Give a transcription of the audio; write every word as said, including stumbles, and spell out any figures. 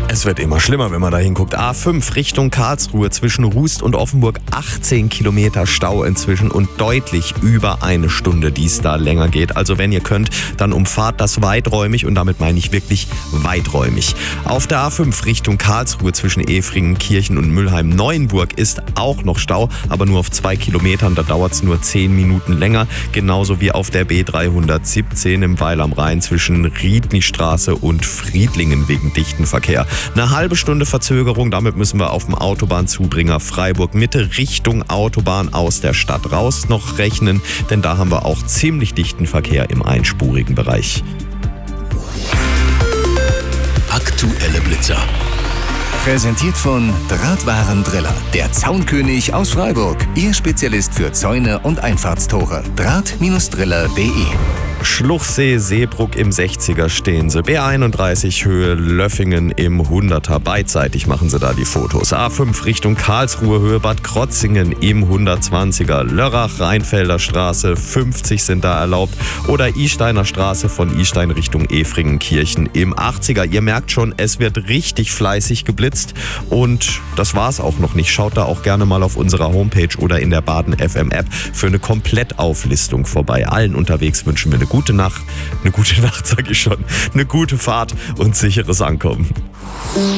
Es wird immer schlimmer, wenn man da hinguckt. A fünf Richtung Karlsruhe zwischen Rust und Offenburg achtzehn Kilometer Stau inzwischen und deutlich über eine Stunde, die es da länger geht. Also wenn ihr könnt, dann umfahrt das weiträumig und damit meine ich wirklich weiträumig. Auf der A fünf Richtung Karlsruhe zwischen Efringen, Kirchen und Mülheim-Neuenburg ist auch noch Stau, aber nur auf zwei Kilometern. Da dauert es nur zehn Minuten länger. Genauso wie auf der B dreihundertsiebzehn im Weil am Rhein zwischen Riednistraße und Friedlingen wegen dichten Verkehr. Eine halbe Stunde Verzögerung, damit müssen wir auf dem Autobahnzubringer Freiburg Mitte Richtung Autobahn aus der Stadt raus noch rechnen, denn da haben wir auch ziemlich dichten Verkehr im einspurigen Bereich. Aktuelle Blitzer. Präsentiert von Drahtwarendriller, der Zaunkönig aus Freiburg. Ihr Spezialist für Zäune und Einfahrtstore. Draht Driller punkt de. Schluchsee, Seebruck im sechziger stehen sie. B einunddreißig Höhe Löffingen im hunderter. Beidseitig machen sie da die Fotos. A fünf Richtung Karlsruhe Höhe Bad Krotzingen im hundertzwanziger. Lörrach, Rheinfelder Straße, fünfzig sind da erlaubt. Oder Isteiner Straße von Istein Richtung Efringen-Kirchen im achtziger. Ihr merkt schon, es wird richtig fleißig geblitzt. Und das war's auch noch nicht. Schaut da auch gerne mal auf unserer Homepage oder in der Baden F M App für eine Komplettauflistung vorbei. Allen unterwegs wünschen wir eine gute Nacht, eine gute Nacht sag ich schon, eine gute Fahrt und sicheres Ankommen.